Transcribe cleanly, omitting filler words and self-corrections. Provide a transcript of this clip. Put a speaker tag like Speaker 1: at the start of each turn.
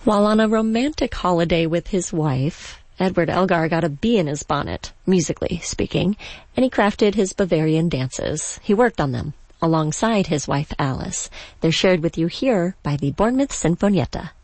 Speaker 1: While on a romantic holiday with his wife, Edward Elgar got a bee in his bonnet, musically speaking, and he crafted his Bavarian dances. He worked on them alongside his wife Alice. They're shared with you here by the Bournemouth Sinfonietta.